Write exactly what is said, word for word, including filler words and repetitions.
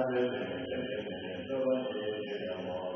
日本人民人民人民周文杰学员我